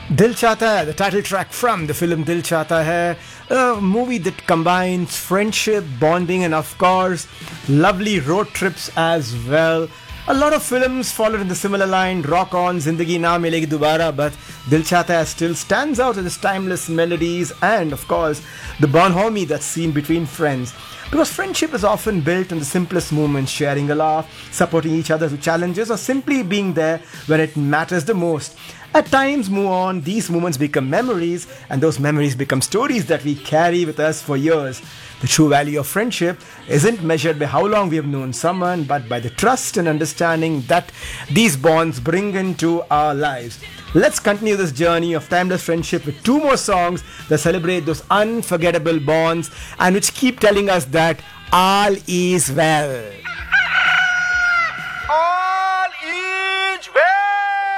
Dil Chahta Hai, the title track from the film Dil Chahta Hai, a movie that combines friendship, bonding, and of course, lovely road trips as well. A lot of films followed in the similar line, Rock On, Zindagi Na Milegi Dobara, but Dil Chahta Hai still stands out with its timeless melodies and, of course, the bonhomie that's seen between friends. Because friendship is often built on the simplest moments, sharing a laugh, supporting each other through challenges, or simply being there when it matters the most. At times, move on, these moments become memories, and those memories become stories that we carry with us for years. The true value of friendship isn't measured by how long we have known someone, but by the trust and understanding that these bonds bring into our lives. Let's continue this journey of timeless friendship with two more songs that celebrate those unforgettable bonds and which keep telling us that all is well.